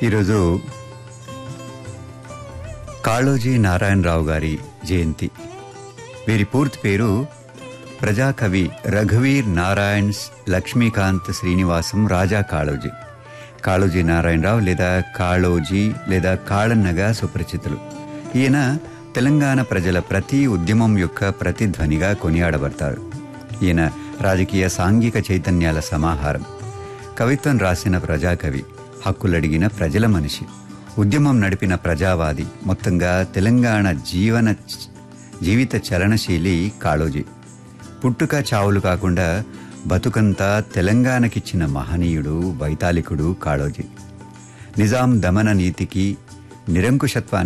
ఈరోజు కాళోజీ నారాయణరావు గారి జయంతి. వీరి పూర్తి పేరు ప్రజాకవి రఘువీర్ నారాయణ్ లక్ష్మీకాంత్ శ్రీనివాసం రాజా కాళోజీ. కాళోజీ నారాయణరావు లేదా కాళోజీ లేదా కాళన్నగా సుపరిచితులు. ఈయన తెలంగాణ ప్రజల ప్రతి ఉద్యమం యొక్క ప్రతిధ్వనిగా కొనియాడబడతారు. ఈయన రాజకీయ సాంఘిక చైతన్యాల సమాహారం. కవిత్వం రాసిన ప్రజాకవి, హక్కులడిగిన ప్రజల మనిషి, ఉద్యమం నడిపిన ప్రజావాది, మొత్తంగా తెలంగాణ జీవిత చలనశీలి కాళోజీ. పుట్టుక చావులు కాకుండా బతుకంతా తెలంగాణకిచ్చిన మహనీయుడు, వైతాళికుడు కాళోజీ. నిజాం దమన నీతికి, నిరంకుశత్వానికి